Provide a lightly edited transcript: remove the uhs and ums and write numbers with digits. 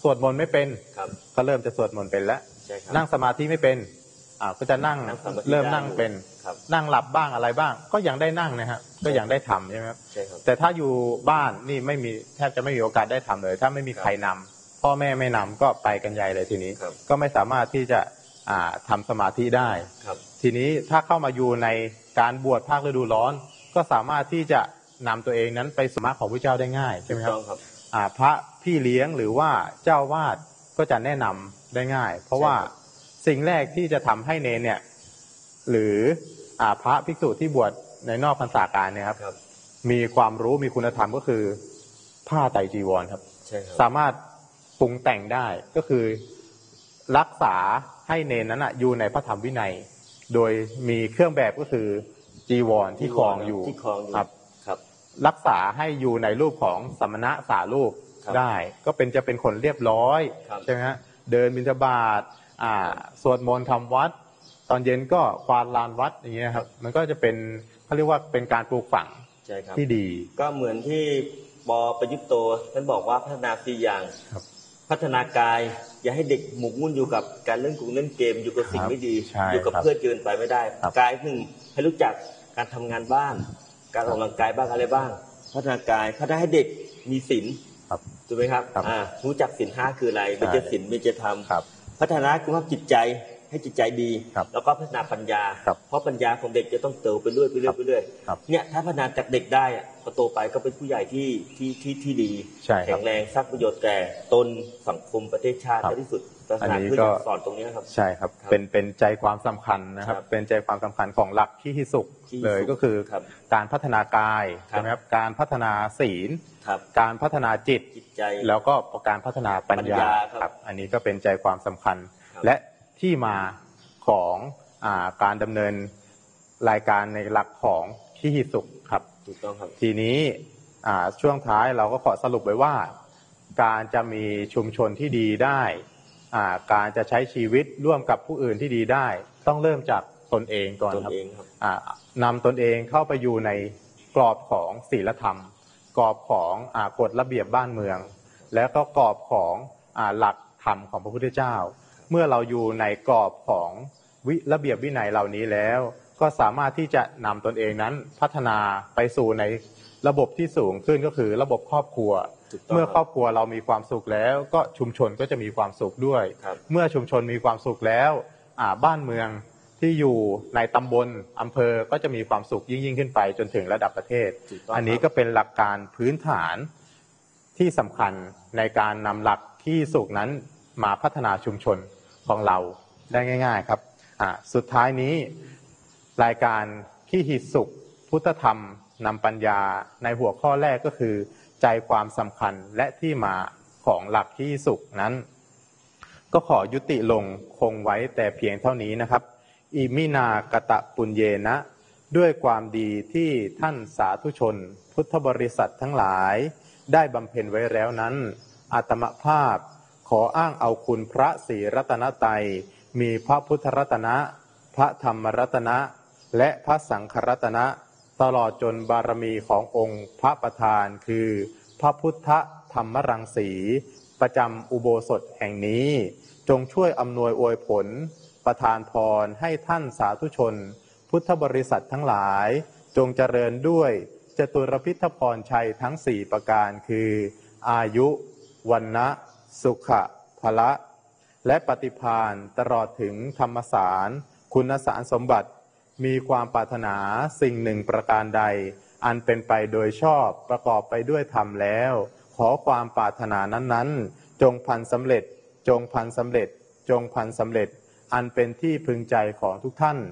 สวดมนต์ไม่เป็นก็เริ่มจะสวดมนต์เป็นแล้วนั่งสมาธิไม่เป็นก็จะนั่งเริ่มนั่งเป็นนั่งหลับบ้างอะไรบ้างก็ยังได้นั่งนะฮะก็ยังได้ทำใช่ไหมครับแต่ถ้าอยู่บ้านนี่ไม่มีแทบจะไม่มีโอกาสได้ทำเลยถ้าไม่มีใครนำพ่อแม่ไม่นำก็ไปกันใหญ่เลยทีนี้ก็ไม่สามารถที่จะทำสมาธิได้ทีนี้ถ้าเข้ามาอยู่ในการบวชภาคฤดูร้อนก็สามารถที่จะนำตัวเองนั้นไปสมาธิของพระเจ้าได้ง่ายใช่ไหมครับพระพี่เลี้ยงหรือว่าเจ้าวาดก็จะแนะนำได้ง่ายเพราะว่าสิ่งแรกที่จะทำให้เนรเนี่ยหรือพระภิกษุที่บวชในนอกพรรษาการเนี่ยครับมีความรู้มีคุณธรรมก็คือผ้าไตรจีวรครับสามารถปรุงแต่งได้ก็คือรักษาให้เนรนั้นอยู่ในพระธรรมวินัยโดยมีเครื่องแบบก็คือจีวรที่ครองอยู่ครับรักษาให้อยู่ในรูปของสมณะสารูปได้ก็จะเป็นคนเรียบร้อยใช่ไหมฮะเดินบิณฑบาตสวดมนต์ทำวัดตอนเย็นก็ควานลานวัดอย่างเงี้ยครับมันก็จะเป็นเขาเรียกว่าเป็นการปลูกฝังที่ดีก็เหมือนที่ปประยุทธ์โตท่านบอกว่าพัฒนา4อย่างพัฒนากายอย่าให้เด็กหมกมุ่นอยู่กับการเล่นเกมอยู่กับสิ่งไม่ดีอยู่กับเพื่อนเกินไปไม่ได้กายให้รู้จักการทำงานบ้านการออกกำลังกายบ้างอะไรบ้างพัฒนากายพัฒนาให้เด็กมีศีลถูกไหมครับรู้จักศีล5คืออะไรไม่ใช่ศีลไม่ใช่ธรรมพัฒนาคุณภาพจิตใจให้จิตใจดีแล้วก็พัฒนาปัญญาเพราะปัญญาของเด็กจะต้องเติบไปเรื่อยเนี่ยถ้าพัฒนาจากเด็กได้พอโตไปก็เป็นผู้ใหญ่ที่ดีแข็งแรงสร้างประโยชน์แก่ตนสังคมประเทศชาติที่สุดอันนี้ก็สอนตรงนี้ครับใช่ครับเป็นใจความสำคัญนะครับเป็นใจความสำคัญของหลักที่สุขเลยก็คือการพัฒนากายใช่ไหมครับการพัฒนาศีลการพัฒนาจิตใจแล้วก็การพัฒนาปัญญาครับอันนี้ก็เป็นใจความสำคัญและที่มาของการดำเนินรายการในหลักของที่สุขครับถูกต้องครับทีนี้ช่วงท้ายเราก็ขอสรุปไว้ว่าการจะมีชุมชนที่ดีได้การจะใช้ชีวิตร่วมกับผู้อื่นที่ดีได้ต้องเริ่มจากตนเองก่อนครับนำตนเองเข้าไปอยู่ในกรอบของศีลธรรมกรอบของกฎระเบียบบ้านเมืองและก็กรอบของหลักธรรมของพระพุทธเจ้าเมื่อเราอยู่ในกรอบของระเบียบวินัยเหล่านี้แล้วก็สามารถที่จะนำตนเองนั้นพัฒนาไปสู่ในระบบที่สูงขึ้นก็คือระบบครอบครัวเมื่อครอบครัวเรามีความสุขแล้วก็ชุมชนก็จะมีความสุขด้วยเมื่อชุมชนมีความสุขแล้วบ้านเมืองที่อยู่ในตำบลอำเภอก็จะมีความสุขยิ่งขึ้นไปจนถึงระดับประเทศอันนี้ก็เป็นหลักการพื้นฐานที่สำคัญในการนำหลักที่สุขนั้นมาพัฒนาชุมชนของเราได้ง่ายๆครับสุดท้ายนี้รายการที่หิสุขพุทธธรรมนำปัญญาในหัวข้อแรกก็คือใจความสำคัญและที่มาของหลักที่สุขนั้นก็ขอยุติลงคงไว้แต่เพียงเท่านี้นะครับอิมินากตะปุญเยนะด้วยความดีที่ท่านสาธุชนพุทธบริษัททั้งหลายได้บำเพ็ญไว้แล้วนั้นอาตมภาพขออ้างเอาคุณพระศรีรัตนตรัยมีพระพุทธรัตนะพระธรรมรัตนะและพระสังฆรัตนะตลอดจนบารมีขององค์พระประธานคือพระพุทธธรรมรังสีประจำอุโบสถแห่งนี้จงช่วยอำนวยอวยผลประทานพรให้ท่านสาธุชนพุทธบริษัททั้งหลายจงเจริญด้วยจตุรพิธพรชัยทั้ง4ประการคืออายุวันนะสุขะพละและปฏิภาณตลอดถึงธรรมสารคุณสารสมบัติมีความปรารถนาสิ่งหนึ่งประการใดอันเป็นไปโดยชอบประกอบไปด้วยธรรมแล้วขอความปรารถนานั้นๆจงพันสำเร็จจงพันสำเร็จจงพันสำเร็จอันเป็นที่พึงใจของทุกท่าน